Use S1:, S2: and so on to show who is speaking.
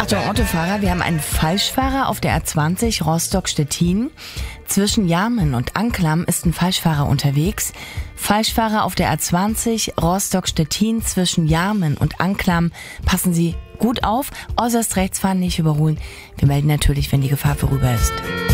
S1: Achtung, Autofahrer, wir haben einen Falschfahrer auf der A20 Rostock-Stettin. Zwischen Jarmen und Anklam ist ein Falschfahrer unterwegs. Falschfahrer auf der A20 Rostock-Stettin zwischen Jarmen und Anklam. Passen Sie gut auf, äußerst rechts fahren, nicht überholen. Wir melden natürlich, wenn die Gefahr vorüber ist.